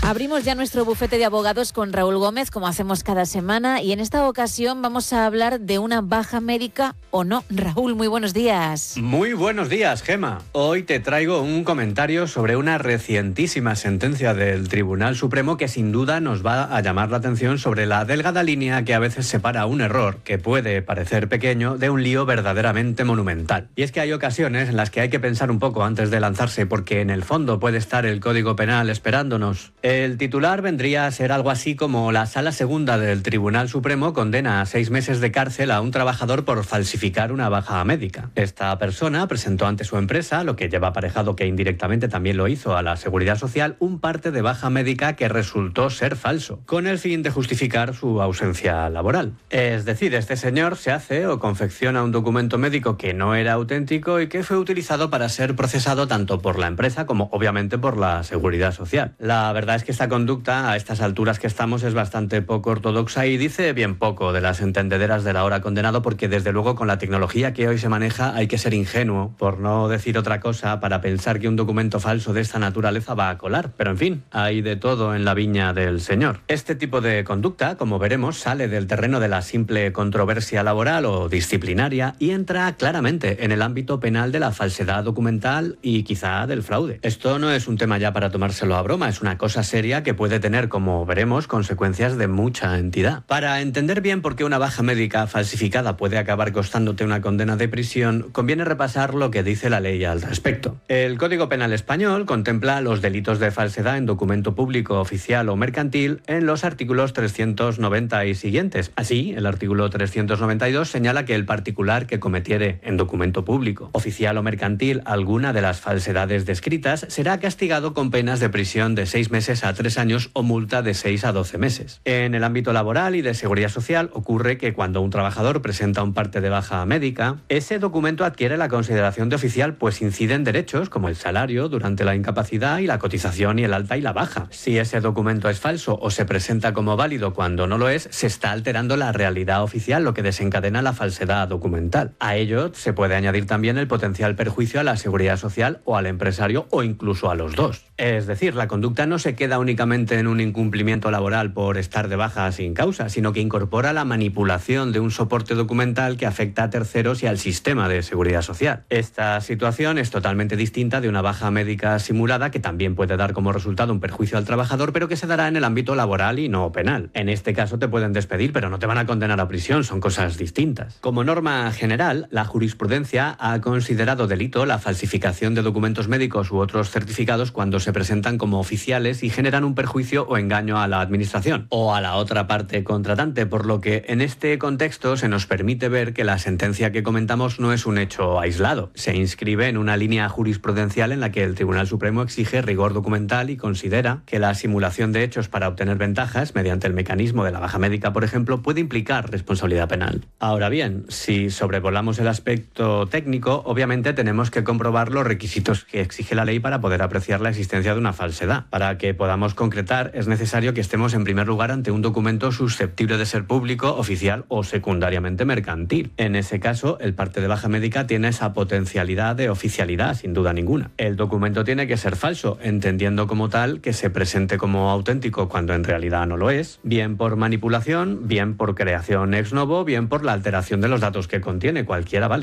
Abrimos ya nuestro bufete de abogados con Raúl Gómez, como hacemos cada semana, y en esta ocasión vamos a hablar de una baja médica o no. Raúl, muy buenos días. Muy buenos días, Gema. Hoy te traigo un comentario sobre una recientísima sentencia del Tribunal Supremo que sin duda nos va a llamar la atención sobre la delgada línea que a veces separa un error, que puede parecer pequeño, de un lío verdaderamente monumental. Y es que hay ocasiones en las que hay que pensar un poco antes de lanzarse, porque en el fondo puede estar el Código Penal esperándonos. El titular vendría a ser algo así como: la Sala Segunda del Tribunal Supremo condena a 6 meses de cárcel a un trabajador por falsificar una baja médica. Esta persona presentó ante su empresa, lo que lleva aparejado que indirectamente también lo hizo a la Seguridad Social, un parte de baja médica que resultó ser falso, con el fin de justificar su ausencia laboral. Es decir, este señor se hace o confecciona un documento médico que no era auténtico y que fue utilizado para ser procesado tanto por la empresa como obviamente por la Seguridad Social. La verdad es que esta conducta, a estas alturas que estamos, es bastante poco ortodoxa y dice bien poco de las entendederas del ahora condenado, porque desde luego con la tecnología que hoy se maneja hay que ser ingenuo, por no decir otra cosa, para pensar que un documento falso de esta naturaleza va a colar. Pero en fin, hay de todo en la viña del señor. Este tipo de conducta, como veremos, sale del terreno de la simple controversia laboral o disciplinaria y entra claramente en el ámbito penal de la falsedad documental y quizá del fraude. Esto no es un tema ya para tomárselo a broma, es una cosa seria que puede tener, como veremos, consecuencias de mucha entidad. Para entender bien por qué una baja médica falsificada puede acabar costándote una condena de prisión, conviene repasar lo que dice la ley al respecto. El Código Penal español contempla los delitos de falsedad en documento público, oficial o mercantil en los artículos 390 y siguientes. Así, el artículo 392 señala que el particular que cometiere en documento público, oficial o mercantil alguna de las falsedades descritas será castigado con penas de prisión de 6 meses a 3 años o multa de 6 a 12 meses. En el ámbito laboral y de seguridad social ocurre que cuando un trabajador presenta un parte de baja médica, ese documento adquiere la consideración de oficial, pues inciden derechos como el salario durante la incapacidad y la cotización y el alta y la baja. Si ese documento es falso o se presenta como válido cuando no lo es, se está alterando la realidad oficial, lo que desencadena la falsedad documental. A ello se puede añadir también el potencial perjuicio a la seguridad social o al empresario o incluso a los dos. Es decir, la conducta no se queda únicamente en un incumplimiento laboral por estar de baja sin causa, sino que incorpora la manipulación de un soporte documental que afecta a terceros y al sistema de seguridad social. Esta situación es totalmente distinta de una baja médica simulada, que también puede dar como resultado un perjuicio al trabajador, pero que se dará en el ámbito laboral y no penal. En este caso te pueden despedir, pero no te van a condenar a prisión, son cosas distintas. Como norma general, la jurisprudencia ha considerado delito la falsificación de documentos médicos u otros certificados cuando se presentan como oficiales y generan un perjuicio o engaño a la administración o a la otra parte contratante, por lo que en este contexto se nos permite ver que la sentencia que comentamos no es un hecho aislado. Se inscribe en una línea jurisprudencial en la que el Tribunal Supremo exige rigor documental y considera que la simulación de hechos para obtener ventajas mediante el mecanismo de la baja médica, por ejemplo, puede implicar responsabilidad penal. Ahora bien, si sobrevolamos el aspecto técnico, obviamente tenemos que comprobar los requisitos que exige la ley para poder apreciar la existencia de una falsedad. Para que podamos concretar, es necesario que estemos en primer lugar ante un documento susceptible de ser público, oficial o secundariamente mercantil. En ese caso, el parte de baja médica tiene esa potencialidad de oficialidad, sin duda ninguna. El documento tiene que ser falso, entendiendo como tal que se presente como auténtico cuando en realidad no lo es, bien por manipulación, bien por creación ex novo, bien por la alteración de los datos que contiene, cualquiera vale.